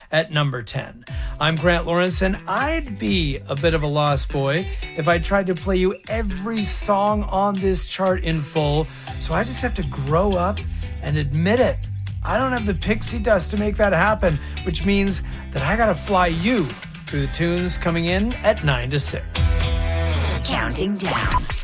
at number 10. I'm Grant Lawrence, and I'd be a bit of a lost boy if I tried to play you every song on this chart in full. So I just have to grow up and admit it. I don't have the pixie dust to make that happen, which means that I gotta fly you through the tunes coming in at 9 to 6. Counting down.